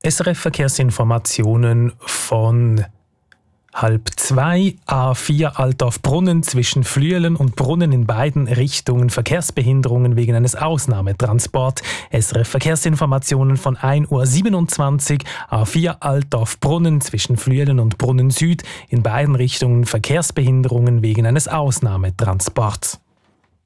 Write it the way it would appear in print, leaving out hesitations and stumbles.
SRF Verkehrsinformationen von 1:30. A4 Altdorf-Brunnen zwischen Flüelen und Brunnen in beiden Richtungen Verkehrsbehinderungen wegen eines Ausnahmetransports. SRF Verkehrsinformationen von 1:27 Uhr. A4 Altdorf-Brunnen zwischen Flüelen und Brunnen Süd in beiden Richtungen Verkehrsbehinderungen wegen eines Ausnahmetransports.